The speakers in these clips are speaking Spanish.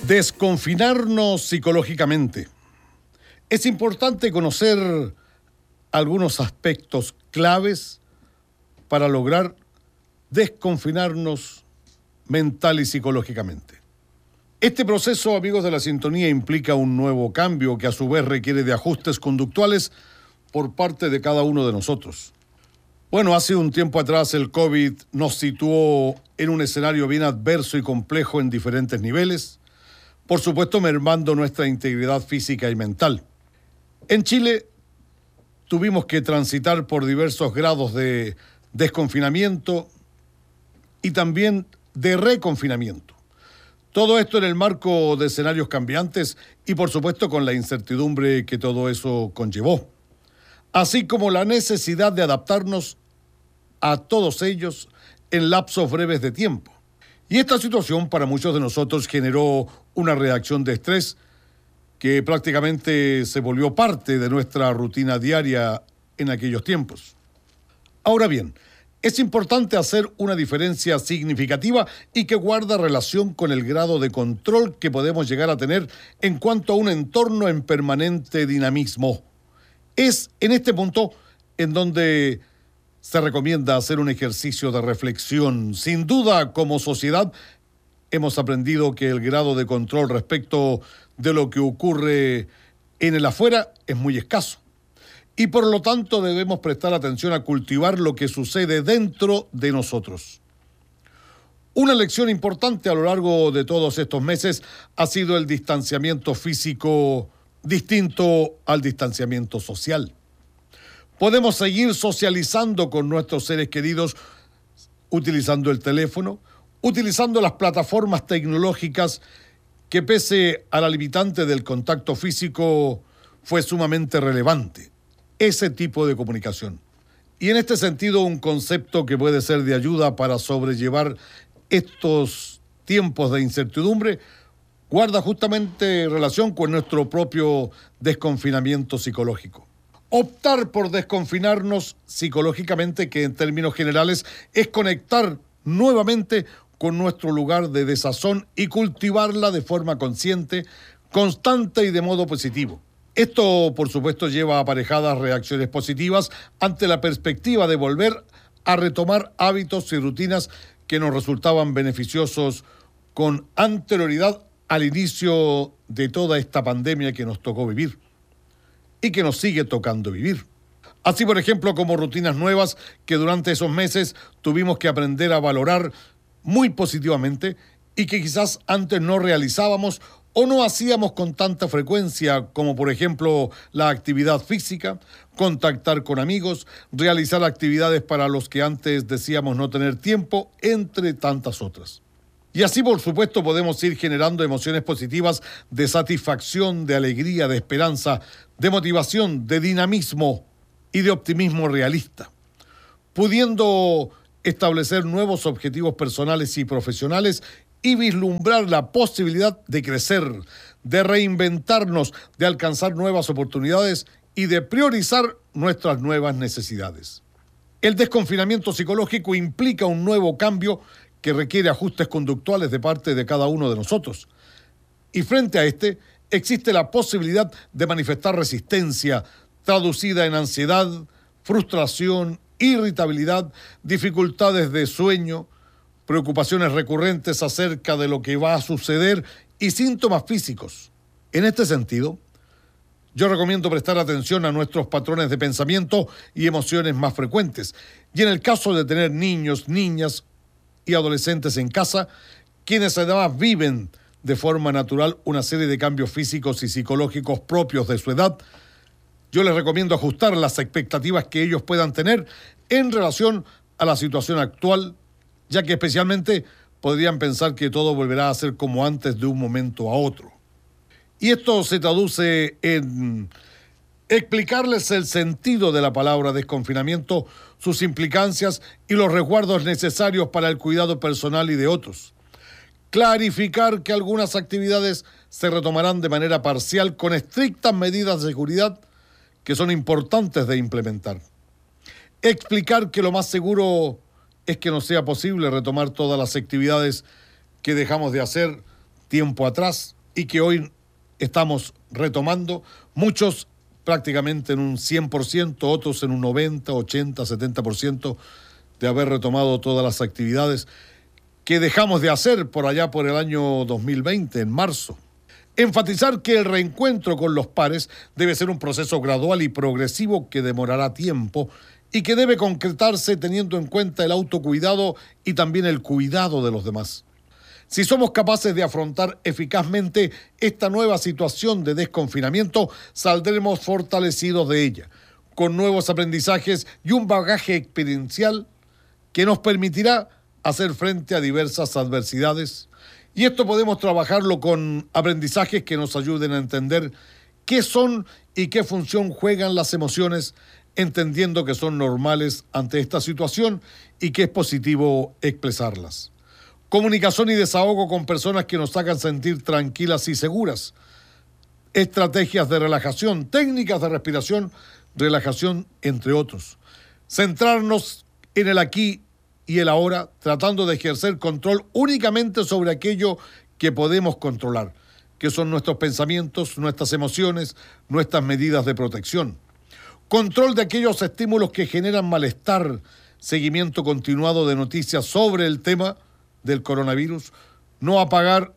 Desconfinarnos psicológicamente. Es importante conocer algunos aspectos claves para lograr desconfinarnos mental y psicológicamente. Este proceso, amigos de la sintonía, implica un nuevo cambio que a su vez requiere de ajustes conductuales por parte de cada uno de nosotros. Bueno, hace un tiempo atrás el COVID nos situó en un escenario bien adverso y complejo en diferentes niveles, por supuesto mermando nuestra integridad física y mental. En Chile tuvimos que transitar por diversos grados de desconfinamiento y también de reconfinamiento. Todo esto en el marco de escenarios cambiantes y por supuesto con la incertidumbre que todo eso conllevó, así como la necesidad de adaptarnos a todos ellos en lapsos breves de tiempo. Y esta situación para muchos de nosotros generó una reacción de estrés que prácticamente se volvió parte de nuestra rutina diaria en aquellos tiempos. Ahora bien, es importante hacer una diferencia significativa y que guarda relación con el grado de control que podemos llegar a tener en cuanto a un entorno en permanente dinamismo. Es en este punto en donde se recomienda hacer un ejercicio de reflexión. Sin duda, como sociedad, hemos aprendido que el grado de control respecto de lo que ocurre en el afuera es muy escaso. Y por lo tanto debemos prestar atención a cultivar lo que sucede dentro de nosotros. Una lección importante a lo largo de todos estos meses ha sido el distanciamiento físico distinto al distanciamiento social. Podemos seguir socializando con nuestros seres queridos utilizando el teléfono, utilizando las plataformas tecnológicas que pese a la limitante del contacto físico fue sumamente relevante ese tipo de comunicación. Y en este sentido un concepto que puede ser de ayuda para sobrellevar estos tiempos de incertidumbre guarda justamente relación con nuestro propio desconfinamiento psicológico. Optar por desconfinarnos psicológicamente, que en términos generales es conectar nuevamente con nuestro lugar de desazón y cultivarla de forma consciente, constante y de modo positivo. Esto, por supuesto, lleva aparejadas reacciones positivas ante la perspectiva de volver a retomar hábitos y rutinas que nos resultaban beneficiosos con anterioridad al inicio de toda esta pandemia que nos tocó vivir y que nos sigue tocando vivir. Así, por ejemplo, como rutinas nuevas que durante esos meses tuvimos que aprender a valorar muy positivamente y que quizás antes no realizábamos o no hacíamos con tanta frecuencia, como por ejemplo la actividad física, contactar con amigos, realizar actividades para los que antes decíamos no tener tiempo, entre tantas otras. Y así, por supuesto, podemos ir generando emociones positivas de satisfacción, de alegría, de esperanza, de motivación, de dinamismo y de optimismo realista, pudiendo establecer nuevos objetivos personales y profesionales y vislumbrar la posibilidad de crecer, de reinventarnos, de alcanzar nuevas oportunidades y de priorizar nuestras nuevas necesidades. El desconfinamiento psicológico implica un nuevo cambio que requiere ajustes conductuales de parte de cada uno de nosotros. Y frente a este, existe la posibilidad de manifestar resistencia, traducida en ansiedad, frustración, irritabilidad, dificultades de sueño, preocupaciones recurrentes acerca de lo que va a suceder y síntomas físicos. En este sentido, yo recomiendo prestar atención a nuestros patrones de pensamiento y emociones más frecuentes. Y en el caso de tener niños, niñas y adolescentes en casa, quienes además viven de forma natural una serie de cambios físicos y psicológicos propios de su edad, yo les recomiendo ajustar las expectativas que ellos puedan tener en relación a la situación actual, ya que especialmente podrían pensar que todo volverá a ser como antes de un momento a otro. Y esto se traduce en explicarles el sentido de la palabra desconfinamiento, sus implicancias y los resguardos necesarios para el cuidado personal y de otros. Clarificar que algunas actividades se retomarán de manera parcial con estrictas medidas de seguridad que son importantes de implementar. Explicar que lo más seguro es que no sea posible retomar todas las actividades que dejamos de hacer tiempo atrás y que hoy estamos retomando, muchos prácticamente en un 100%, otros en un 90, 80, 70% de haber retomado todas las actividades que dejamos de hacer por allá por el año 2020, en marzo. Enfatizar que el reencuentro con los pares debe ser un proceso gradual y progresivo que demorará tiempo y que debe concretarse teniendo en cuenta el autocuidado y también el cuidado de los demás. Si somos capaces de afrontar eficazmente esta nueva situación de desconfinamiento, saldremos fortalecidos de ella, con nuevos aprendizajes y un bagaje experiencial que nos permitirá hacer frente a diversas adversidades. Y esto podemos trabajarlo con aprendizajes que nos ayuden a entender qué son y qué función juegan las emociones, entendiendo que son normales ante esta situación y que es positivo expresarlas. Comunicación y desahogo con personas que nos hagan sentir tranquilas y seguras. Estrategias de relajación, técnicas de respiración, relajación, entre otros. Centrarnos en el aquí y el ahora, tratando de ejercer control únicamente sobre aquello que podemos controlar, que son nuestros pensamientos, nuestras emociones, nuestras medidas de protección. Control de aquellos estímulos que generan malestar, seguimiento continuado de noticias sobre el tema del coronavirus, no apagar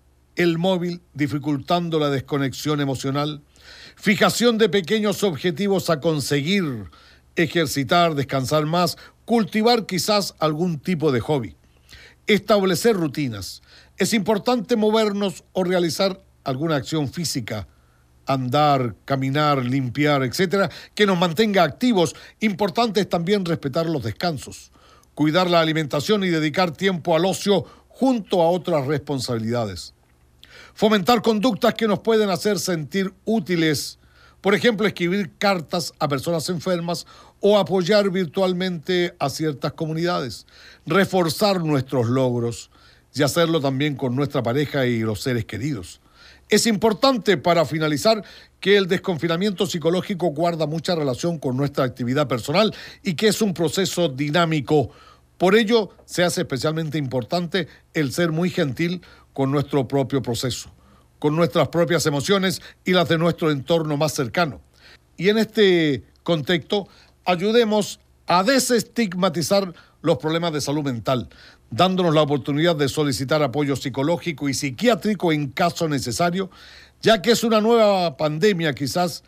el móvil dificultando la desconexión emocional, fijación de pequeños objetivos a conseguir, ejercitar, descansar más, cultivar quizás algún tipo de hobby, establecer rutinas. Es importante movernos o realizar alguna acción física, andar, caminar, limpiar, etcétera, que nos mantenga activos. Importante es también respetar los descansos, cuidar la alimentación y dedicar tiempo al ocio junto a otras responsabilidades. Fomentar conductas que nos pueden hacer sentir útiles. Por ejemplo, escribir cartas a personas enfermas o apoyar virtualmente a ciertas comunidades. Reforzar nuestros logros y hacerlo también con nuestra pareja y los seres queridos. Es importante, para finalizar, que el desconfinamiento psicológico guarda mucha relación con nuestra actividad personal y que es un proceso dinámico. Por ello, se hace especialmente importante el ser muy gentil con nuestro propio proceso, con nuestras propias emociones y las de nuestro entorno más cercano. Y en este contexto, ayudemos a desestigmatizar los problemas de salud mental, dándonos la oportunidad de solicitar apoyo psicológico y psiquiátrico en caso necesario, ya que es una nueva pandemia quizás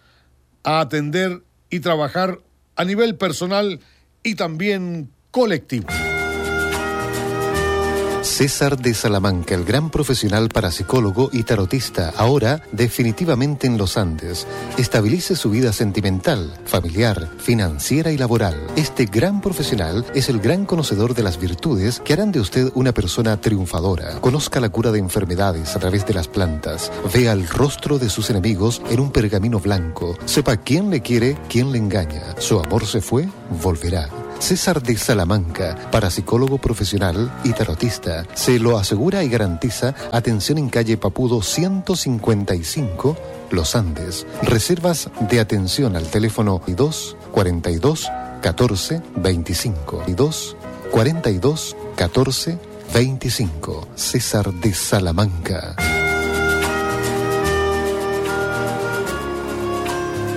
a atender y trabajar a nivel personal y también colectivo. César de Salamanca, el gran profesional parapsicólogo y tarotista, ahora definitivamente en los Andes. Estabilice su vida sentimental, familiar, financiera y laboral. Este gran profesional es el gran conocedor de las virtudes que harán de usted una persona triunfadora. Conozca la cura de enfermedades a través de las plantas. Vea el rostro de sus enemigos en un pergamino blanco. Sepa quién le quiere, quién le engaña. Su amor se fue, volverá. César de Salamanca, parapsicólogo profesional y tarotista, se lo asegura y garantiza atención en calle Papudo 155, Los Andes. Reservas de atención al teléfono 2 42 14 25 2 42 14 25. César de Salamanca.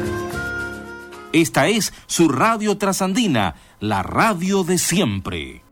Esta es su radio trasandina, la radio de siempre.